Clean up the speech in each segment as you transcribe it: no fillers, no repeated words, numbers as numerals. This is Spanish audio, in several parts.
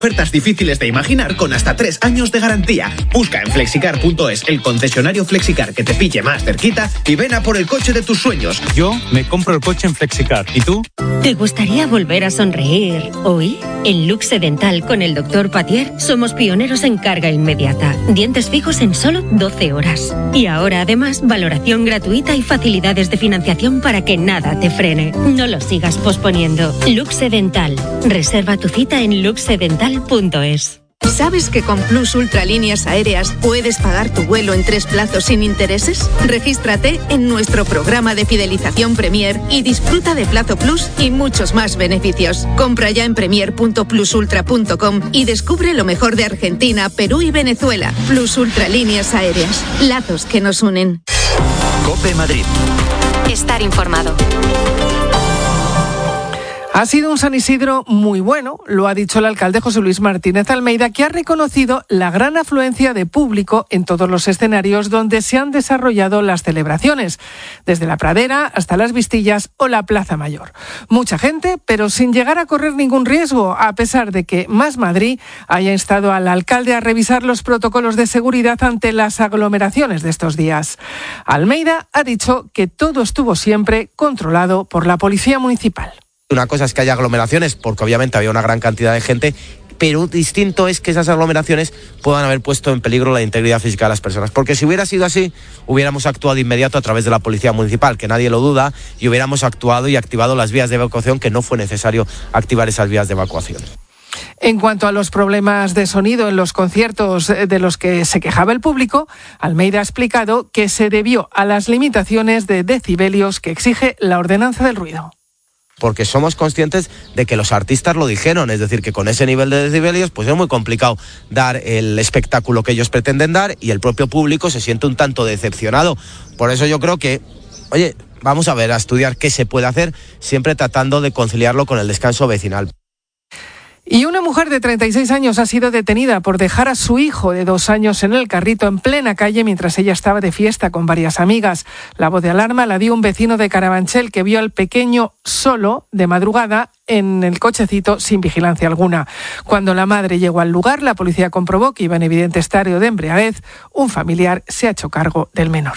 Ofertas difíciles de imaginar con hasta 3 años de garantía. Busca en flexicar.es el concesionario Flexicar que te pille más cerquita y ven a por el coche de tus sueños. Yo me compro el coche en Flexicar. ¿Y tú? ¿Te gustaría volver a sonreír hoy? En Luxe Dental con el Dr. Patier somos pioneros en carga inmediata. Dientes fijos en solo 12 horas. Y ahora además valoración gratuita y facilidades de financiación para que nada te frene. No lo sigas posponiendo. Luxe Dental. Reserva tu cita en luxedental.es. ¿Sabes que con Plus Ultra Líneas Aéreas puedes pagar tu vuelo en 3 plazos sin intereses? Regístrate en nuestro programa de fidelización Premier y disfruta de Plazo Plus y muchos más beneficios. Compra ya en premier.plusultra.com y descubre lo mejor de Argentina, Perú y Venezuela. Plus Ultra Líneas Aéreas. Lazos que nos unen. COPE Madrid. Estar informado. Ha sido un San Isidro muy bueno, lo ha dicho el alcalde José Luis Martínez Almeida, que ha reconocido la gran afluencia de público en todos los escenarios donde se han desarrollado las celebraciones, desde la Pradera hasta las Vistillas o la Plaza Mayor. Mucha gente, pero sin llegar a correr ningún riesgo, a pesar de que Más Madrid haya instado al alcalde a revisar los protocolos de seguridad ante las aglomeraciones de estos días. Almeida ha dicho que todo estuvo siempre controlado por la Policía Municipal. Una cosa es que haya aglomeraciones, porque obviamente había una gran cantidad de gente, pero distinto es que esas aglomeraciones puedan haber puesto en peligro la integridad física de las personas. Porque si hubiera sido así, hubiéramos actuado de inmediato a través de la Policía Municipal, que nadie lo duda, y hubiéramos actuado y activado las vías de evacuación, que no fue necesario activar esas vías de evacuación. En cuanto a los problemas de sonido en los conciertos de los que se quejaba el público, Almeida ha explicado que se debió a las limitaciones de decibelios que exige la ordenanza del ruido. Porque somos conscientes de que los artistas lo dijeron, es decir, que con ese nivel de decibelios pues es muy complicado dar el espectáculo que ellos pretenden dar y el propio público se siente un tanto decepcionado. Por eso yo creo que, oye, vamos a ver, a estudiar qué se puede hacer, siempre tratando de conciliarlo con el descanso vecinal. Y una mujer de 36 años ha sido detenida por dejar a su hijo de 2 años en el carrito en plena calle mientras ella estaba de fiesta con varias amigas. La voz de alarma la dio un vecino de Carabanchel que vio al pequeño solo de madrugada en el cochecito sin vigilancia alguna. Cuando la madre llegó al lugar, la policía comprobó que iba en evidente estado de embriaguez. Un familiar se ha hecho cargo del menor.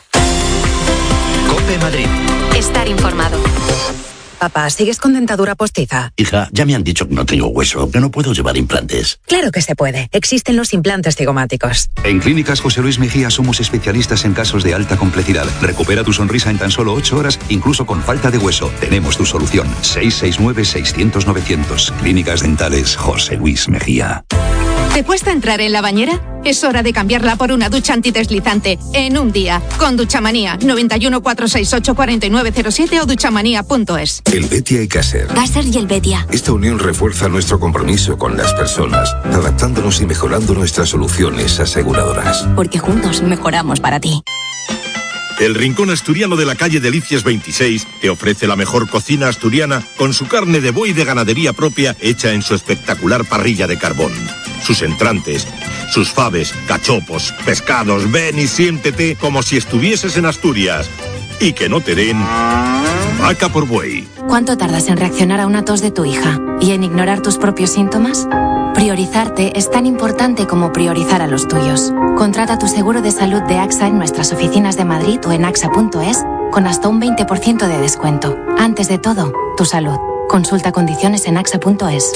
COPE Madrid. Estar informado. Papá, ¿sigues con dentadura postiza? Hija, ya me han dicho que no tengo hueso, que no puedo llevar implantes. Claro que se puede. Existen los implantes cigomáticos. En Clínicas José Luis Mejía somos especialistas en casos de alta complejidad. Recupera tu sonrisa en tan solo 8 horas, incluso con falta de hueso. Tenemos tu solución. 669-600-900. Clínicas Dentales José Luis Mejía. ¿Te cuesta entrar en la bañera? Es hora de cambiarla por una ducha antideslizante en un día. Con Duchamanía. 91 468 4907 o duchamanía.es. El Betia y Caser. Caser y el Betia. Esta unión refuerza nuestro compromiso con las personas, adaptándonos y mejorando nuestras soluciones aseguradoras. Porque juntos mejoramos para ti. El Rincón Asturiano de la calle Delicias 26 te ofrece la mejor cocina asturiana con su carne de buey de ganadería propia hecha en su espectacular parrilla de carbón. Sus entrantes, sus faves, cachopos, pescados, ven y siéntete como si estuvieses en Asturias. Y que no te den vaca por buey. ¿Cuánto tardas en reaccionar a una tos de tu hija y en ignorar tus propios síntomas? Priorizarte es tan importante como priorizar a los tuyos. Contrata tu seguro de salud de AXA en nuestras oficinas de Madrid o en axa.es con hasta un 20% de descuento. Antes de todo, tu salud. Consulta condiciones en axa.es.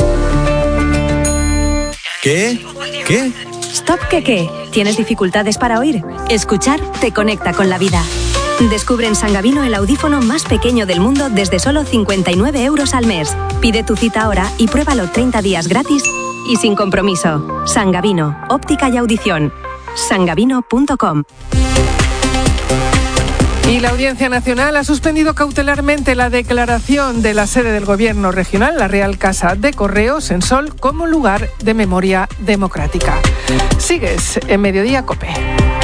¿Qué? ¿Qué? Stop, ¿qué? ¿Tienes dificultades para oír? Escuchar te conecta con la vida. Descubre en Sangavino el audífono más pequeño del mundo desde solo 59 € al mes. Pide tu cita ahora y pruébalo 30 días gratis y sin compromiso. Sangavino, óptica y audición. sangavino.com. Y la Audiencia Nacional ha suspendido cautelarmente la declaración de la sede del Gobierno regional, la Real Casa de Correos, en Sol, como lugar de memoria democrática. Sigues en Mediodía COPE.